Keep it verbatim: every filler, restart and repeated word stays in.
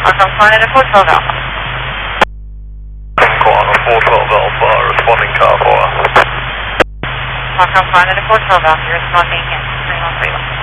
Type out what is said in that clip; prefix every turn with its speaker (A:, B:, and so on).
A: Welcome, flying at four twelve Alpha.
B: Quantum four twelve Alpha, responding car fire.
A: Welcome, flying at four twelve Alpha, responding in three one three one.